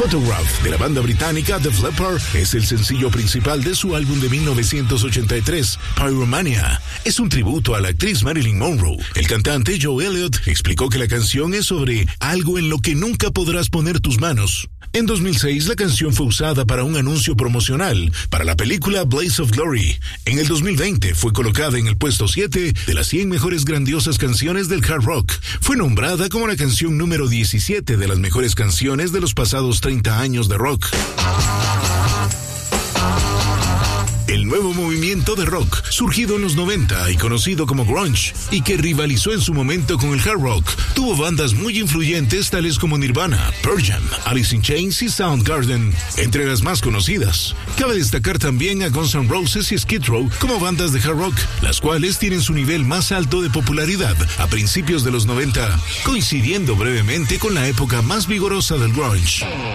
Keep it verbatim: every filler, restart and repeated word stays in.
Photograph, de la banda británica Def Leppard, es el sencillo principal de su álbum de mil novecientos ochenta y tres, Pyromania. Es un tributo a la actriz Marilyn Monroe. El cantante Joe Elliott explicó que la canción es sobre algo en lo que nunca podrás poner tus manos. En dos mil seis, la canción fue usada para un anuncio promocional para la película Blaze of Glory. En el dos mil veinte fue colocada en el puesto siete de las cien mejores grandiosas canciones del hard rock. Fue nombrada como la canción número diecisiete de las mejores canciones de los pasados treinta años de rock. El nuevo movimiento de rock, surgido en los noventa y conocido como grunge, y que rivalizó en su momento con el hard rock, tuvo bandas muy influyentes tales como Nirvana, Pearl Jam, Alice in Chains y Soundgarden, entre las más conocidas. Cabe destacar también a Guns N' Roses y Skid Row como bandas de hard rock, las cuales tienen su nivel más alto de popularidad a principios de los noventa, coincidiendo brevemente con la época más vigorosa del grunge.